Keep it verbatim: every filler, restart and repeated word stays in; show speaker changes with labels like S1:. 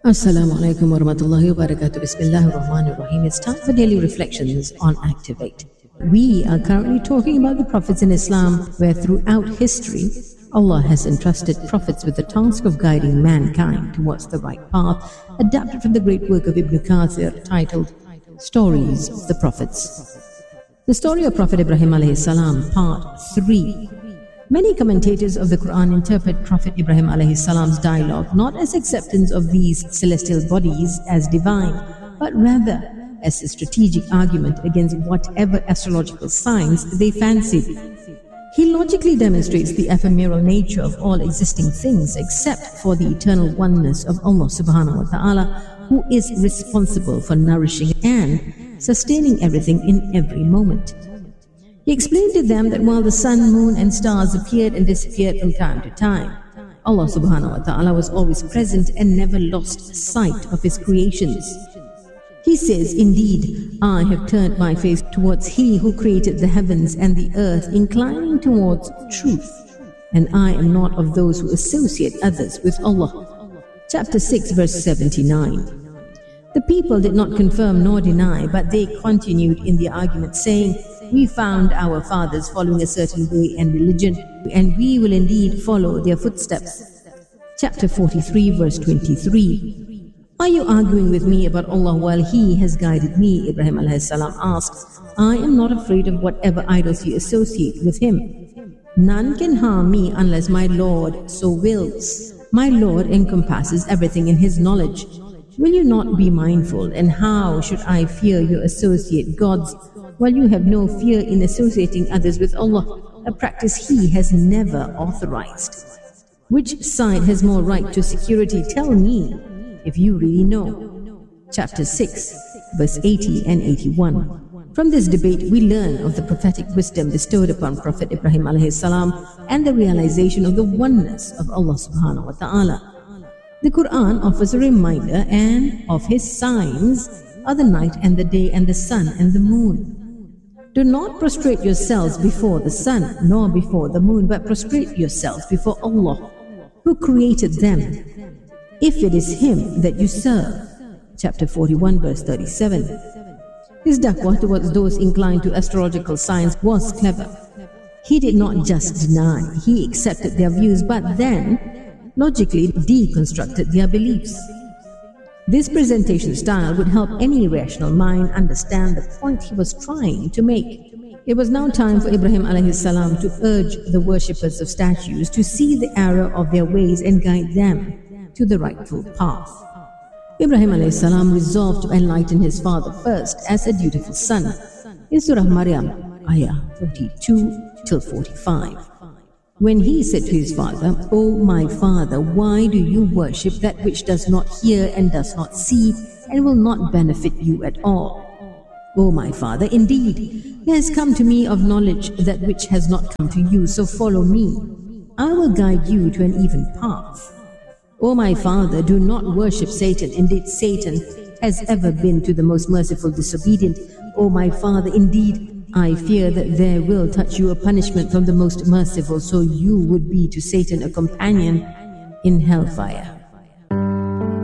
S1: Assalamu alaikum wa rahmatullahi wa barakatuh. Bismillahir Rahmanir Rahim. It's time for daily reflections on Activate. We are currently talking about the prophets in Islam, where throughout history, Allah has entrusted prophets with the task of guiding mankind towards the right path, adapted from the great work of Ibn Kathir titled Stories of the Prophets. The story of Prophet Ibrahim alayhi salam, part three. Many commentators of the Quran interpret Prophet Ibrahim alayhi salam's dialogue not as acceptance of these celestial bodies as divine, but rather as a strategic argument against whatever astrological signs they fancied. He logically demonstrates the ephemeral nature of all existing things except for the eternal oneness of Allah subhanahu wa ta'ala, who is responsible for nourishing and sustaining everything in every moment. He explained to them that while the sun, moon and stars appeared and disappeared from time to time, Allah subhanahu wa ta'ala was always present and never lost sight of His creations. He says, "Indeed, I have turned my face towards He who created the heavens and the earth, inclining towards truth, and I am not of those who associate others with Allah." Chapter six, verse seventy-nine. The people did not confirm nor deny, but they continued in the argument, saying, "We found our fathers following a certain way and religion, and we will indeed follow their footsteps." Chapter forty-three, verse twenty-three. "Are you arguing with me about Allah while He has guided me?" Ibrahim alayhi salam asks. "I am not afraid of whatever idols you associate with Him. None can harm me unless my Lord so wills. My Lord encompasses everything in His knowledge. Will you not be mindful? And how should I fear your associate gods, while you have no fear in associating others with Allah, a practice He has never authorized? Which side has more right to security? Tell me, if you really know." Chapter six, verse eighty and eighty-one. From this debate, we learn of the prophetic wisdom bestowed upon Prophet Ibrahim alayhi salam and the realization of the oneness of Allah subhanahu wa ta'ala. The Quran offers a reminder, and of His signs are the night and the day and the sun and the moon. "Do not prostrate yourselves before the sun, nor before the moon, but prostrate yourselves before Allah, who created them, if it is Him that you serve." Chapter forty-one, verse thirty-seven. His da'wah towards those inclined to astrological science was clever. He did not just deny, he accepted their views, but then logically deconstructed their beliefs. This presentation style would help any rational mind understand the point he was trying to make. It was now time for Ibrahim alayhi salam to urge the worshippers of statues to see the error of their ways and guide them to the rightful path. Ibrahim alayhi salam resolved to enlighten his father first as a dutiful son. In Surah Maryam, ayah forty-two till forty-five. When he said to his father, "O my father, why do you worship that which does not hear and does not see and will not benefit you at all? O my father, indeed, there has come to me of knowledge that which has not come to you, so follow me. I will guide you to an even path. O my father, do not worship Satan. Indeed, Satan has ever been to the most merciful disobedient. O my father, indeed, I fear that there will touch you a punishment from the most merciful, so you would be to Satan a companion in hellfire."